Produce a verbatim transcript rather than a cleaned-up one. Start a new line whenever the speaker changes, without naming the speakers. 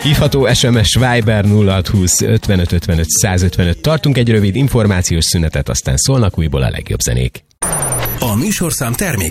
Hívható es em es Viber nulla hat húsz ötvenöt ötvenöt százötvenöt. Tartunk egy rövid információs szünetet, aztán szólnak újból a legjobb zenék.
A műsorszám termék